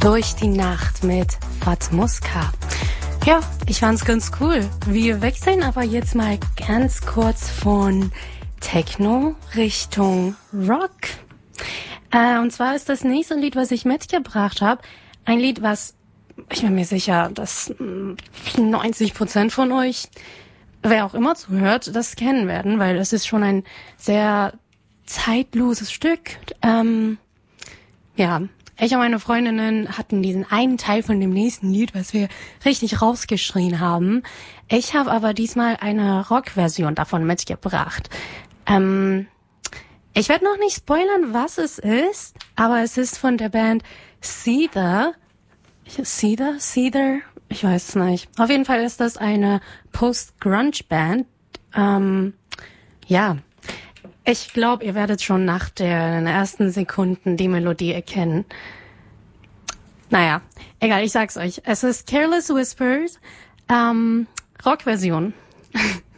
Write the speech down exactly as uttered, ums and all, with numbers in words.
Durch die Nacht mit Fatmuska. Ja, ich fand's ganz cool. Wir wechseln aber jetzt mal ganz kurz von Techno Richtung Rock. Äh, und zwar ist das nächste Lied, was ich mitgebracht habe, ein Lied, was, ich bin mir sicher, dass neunzig Prozent von euch, wer auch immer zuhört, das kennen werden, weil es ist schon ein sehr zeitloses Stück. Ähm, ja, ich und meine Freundinnen hatten diesen einen Teil von dem nächsten Lied, was wir richtig rausgeschrien haben. Ich habe aber diesmal eine Rock-Version davon mitgebracht. Ähm, ich werde noch nicht spoilern, was es ist, aber es ist von der Band Seether. Seether? Seether? Ich weiß es nicht. Auf jeden Fall ist das eine Post-Grunge-Band. Ähm, ja, ich glaube, ihr werdet schon nach den ersten Sekunden die Melodie erkennen. Naja, egal, ich sag's euch. Es ist Careless Whispers, ähm, Rock-Version.